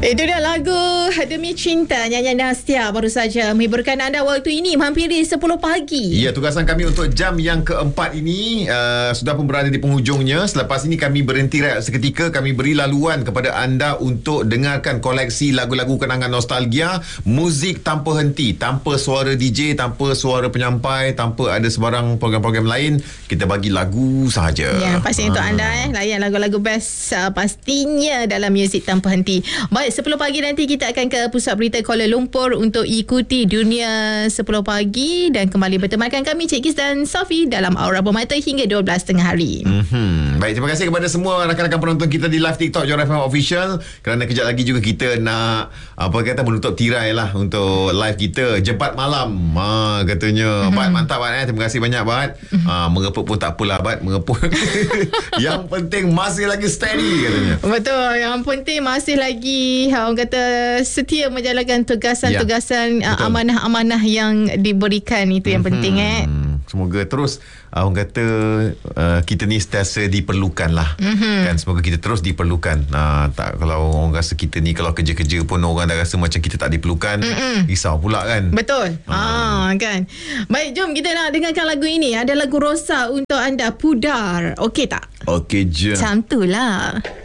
Itu dia lagu Demi Cinta nyanyian Nastia baru saja menghiburkan anda waktu ini menghampiri 10 pagi. Ya, tugasan kami untuk jam yang keempat ini sudah pun berada di penghujungnya. Selepas ini kami berhenti seketika. Kami beri laluan kepada anda untuk dengarkan koleksi lagu-lagu kenangan nostalgia, muzik tanpa henti, tanpa suara DJ, tanpa suara penyampai, tanpa ada sebarang program-program lain. Kita bagi lagu sahaja. Ya, pastinya untuk anda layan lagu-lagu best pastinya dalam muzik tanpa henti. Baik, 10 pagi nanti kita akan ke Pusat Berita Kuala Lumpur untuk ikuti Dunia 10 pagi dan kembali bertemankan kami Cik Kis dan Safi dalam Aura Bermata hingga 12 tengah hari. Baik, terima kasih kepada semua rakan-rakan penonton kita di live TikTok Johor FM Official, kerana kejap lagi juga kita nak menutup tirai lah untuk live kita Jebat Malam. Katanya Bat, mantap Bat, terima kasih banyak Bat. Mengepuk pun tak apalah Bat, mengepuk. Yang penting masih lagi steady katanya. Betul, yang penting masih lagi orang kata setia menjalankan tugasan-tugasan amanah-amanah yang diberikan, itu yang penting Semoga terus orang kata kita ni sentiasa diperlukan lah. Kan, semoga kita terus diperlukan. Tak, kalau orang rasa kita ni kalau kerja-kerja pun orang dah rasa macam kita tak diperlukan, risau pula kan. Betul. Kan. Baik, jom kita nak dengarkan lagu ini. Ada lagu Rosa untuk anda, Pudar. Okey tak? Okey je. Macam tu lah.